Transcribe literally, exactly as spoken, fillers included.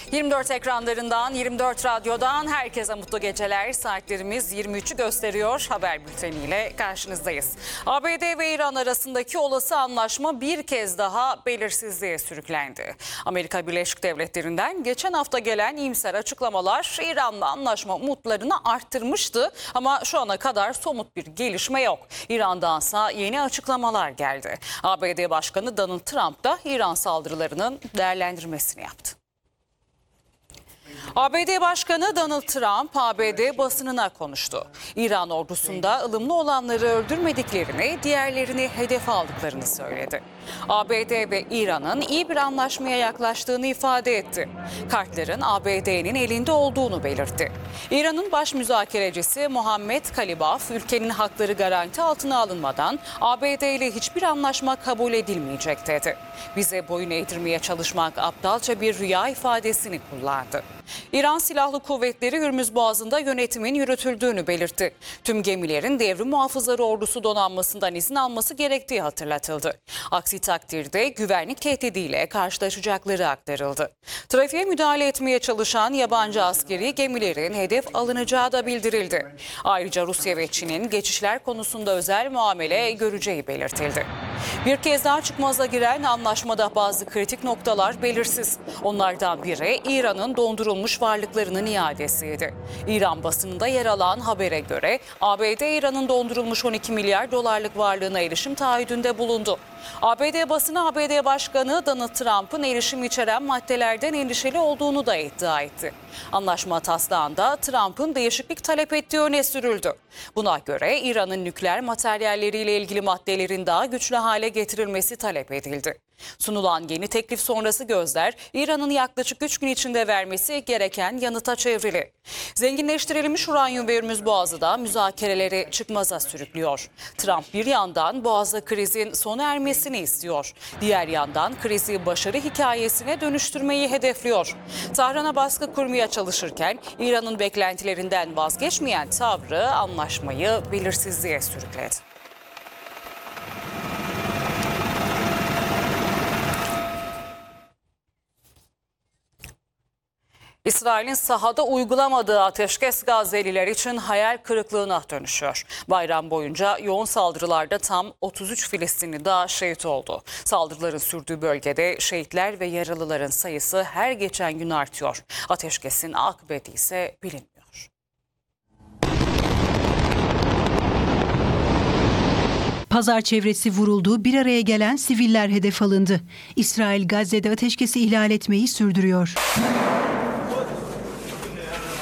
yirmi dört ekranlarından, yirmi dört radyodan herkese mutlu geceler. Saatlerimiz yirmi üçü gösteriyor. Haber bülteniyle karşınızdayız. A B D ve İran arasındaki olası anlaşma bir kez daha belirsizliğe sürüklendi. Amerika Birleşik Devletleri'nden geçen hafta gelen iyimser açıklamalar İran'la anlaşma umutlarını arttırmıştı. Ama şu ana kadar somut bir gelişme yok. İran'dansa yeni açıklamalar geldi. A B D Başkanı Donald Trump da İran saldırılarının değerlendirmesini yaptı. A B D Başkanı Donald Trump, A B D basınına konuştu. İran ordusunda ılımlı olanları öldürmediklerini, diğerlerini hedef aldıklarını söyledi. A B D ve İran'ın iyi bir anlaşmaya yaklaştığını ifade etti. Kartların A B D'nin elinde olduğunu belirtti. İran'ın baş müzakerecisi Muhammed Kalibaf, ülkenin hakları garanti altına alınmadan A B D ile hiçbir anlaşma kabul edilmeyecek dedi. Bize boyun eğdirmeye çalışmak aptalca bir rüya ifadesini kullandı. İran Silahlı Kuvvetleri Hürmüz Boğazı'nda yönetimin yürütüldüğünü belirtti. Tüm gemilerin devrim muhafızları ordusu donanmasından izin alması gerektiği hatırlatıldı. Aksi takdirde güvenlik tehdidiyle karşılaşacakları aktarıldı. Trafiğe müdahale etmeye çalışan yabancı askeri gemilerin hedef alınacağı da bildirildi. Ayrıca Rusya ve Çin'in geçişler konusunda özel muamele göreceği belirtildi. Bir kez daha çıkmaza giren anlaşmada bazı kritik noktalar belirsiz. Onlardan biri İran'ın dondurulmuş varlıklarının iadesiydi. İran basınında yer alan habere göre A B D İran'ın dondurulmuş on iki milyar dolarlık varlığına erişim taahhüdünde bulundu. A B D basını A B D Başkanı Donald Trump'ın erişim içeren maddelerden endişeli olduğunu da iddia etti. Anlaşma taslağında Trump'ın değişiklik talep ettiği öne sürüldü. Buna göre İran'ın nükleer materyalleriyle ilgili maddelerin daha güçlü hale getirilmesi talep edildi. Sunulan yeni teklif sonrası gözler İran'ın yaklaşık üç gün içinde vermesi gereken yanıta çevrili. Zenginleştirilmiş uranyum ve Hürmüz Boğazı da müzakereleri çıkmaza sürüklüyor. Trump bir yandan Boğaz'da krizin sona ermesini istiyor. Diğer yandan krizi başarı hikayesine dönüştürmeyi hedefliyor. Tahran'a baskı kurmaya çalışırken İran'ın beklentilerinden vazgeçmeyen tavrı anlaşmayı belirsizliğe sürükledi. İsrail'in sahada uygulamadığı ateşkes Gazze'liler için hayal kırıklığına dönüşüyor. Bayram boyunca yoğun saldırılarda tam otuz üç Filistinli daha şehit oldu. Saldırıların sürdüğü bölgede şehitler ve yaralıların sayısı her geçen gün artıyor. Ateşkesin akıbeti ise bilinmiyor. Pazar çevresi vuruldu, bir araya gelen siviller hedef alındı. İsrail Gazze'de ateşkesi ihlal etmeyi sürdürüyor.